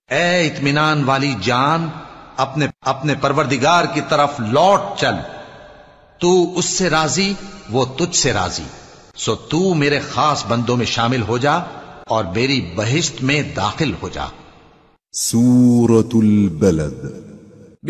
ए इत्मीनान वाली जान, अपने अपने परवरदिगार की तरफ लौट चल। तू उससे राजी, वो तुझसे राजी। सो तू मेरे खास बंदों में शामिल हो जा और मेरी बहिश्त में दाखिल हो जा। सूरतुल बलद।